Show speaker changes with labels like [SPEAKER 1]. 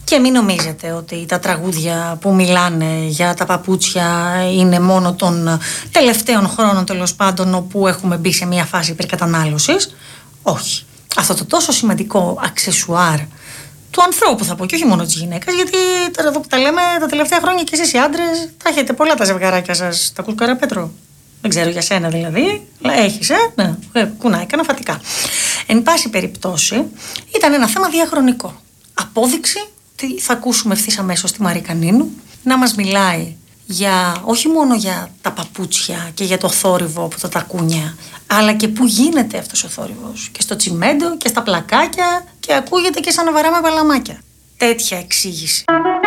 [SPEAKER 1] Και μην νομίζετε ότι τα τραγούδια που μιλάνε για τα παπούτσια είναι μόνο των τελευταίων χρόνων, τέλος πάντων, όπου έχουμε μπει σε μια φάση υπερκατανάλωσης. Όχι. Αυτό το τόσο σημαντικό αξεσουάρ του ανθρώπου, θα πω, και όχι μόνο της γυναίκας, γιατί τώρα εδώ που τα λέμε τα τελευταία χρόνια και εσείς οι άντρες τα έχετε πολλά τα ζευγαράκια σας. Τα ακούς, Καραπέτρο? Δεν ξέρω για σένα δηλαδή. Έχεις, ναι, κουνάει καναφατικά. Εν πάση περιπτώσει, ήταν ένα θέμα διαχρονικό. Απόδειξη, τι θα ακούσουμε ευθύς αμέσως τη Μαρή Κανίνου, να μας μιλάει όχι μόνο για τα παπούτσια και για το θόρυβο από τα τακούνια, αλλά και πού γίνεται αυτός ο θόρυβος. Και στο τσιμέντο και στα πλακάκια, και ακούγεται και σαν να βαράμε παλαμάκια. Τέτοια εξήγηση.